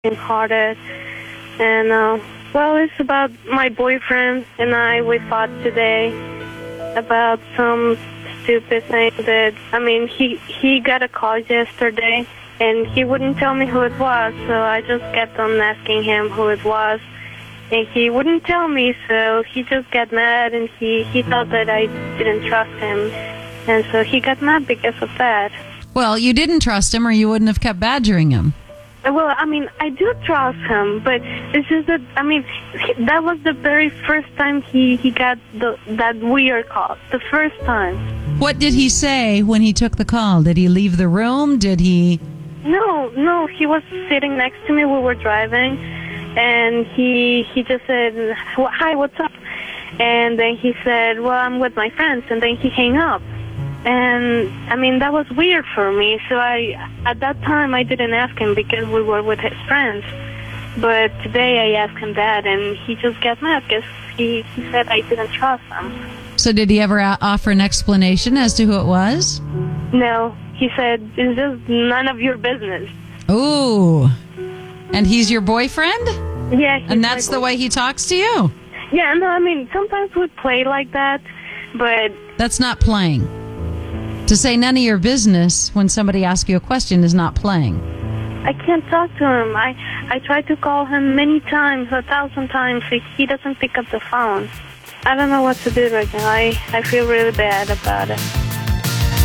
broken-hearted. And, well, it's about my boyfriend and I. We fought today about some stupid thing that, I mean, he got a call yesterday, and he wouldn't tell me who it was, so I just kept on asking him who it was. And he wouldn't tell me, so he just got mad, and he thought that I didn't trust him. And so he got mad because of that. Well, you didn't trust him, or you wouldn't have kept badgering him. Well, I mean, I do trust him, but it's just that, I mean, that was the very first time he got that weird call. The first time. What did he say when he took the call? Did he leave the room? Did he... No, he was sitting next to me. We were driving, and he just said, "Hi, what's up?" And then he said, "Well, I'm with my friends," and then he hung up. And, I mean, that was weird for me, so at that time, I didn't ask him because we were with his friends. But today, I asked him that, and he just got mad because he said I didn't trust him. So did he ever offer an explanation as to who it was? No, he said, "It's just none of your business." Ooh. And he's your boyfriend? Yeah. And that's the way he talks to you? Yeah, no, I mean, sometimes we play like that, but... That's not playing. To say none of your business when somebody asks you a question is not playing. I can't talk to him. I tried to call him many times, 1,000 times. He doesn't pick up the phone. I don't know what to do right now. I feel really bad about it.